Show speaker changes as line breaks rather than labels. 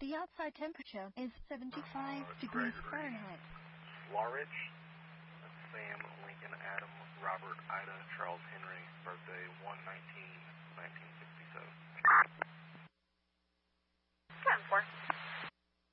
The outside temperature is 75 degrees Fahrenheit.
Laurich, Sam, Lincoln, Adam, Robert, Ida, Charles Henry, birthday 1/19/1966.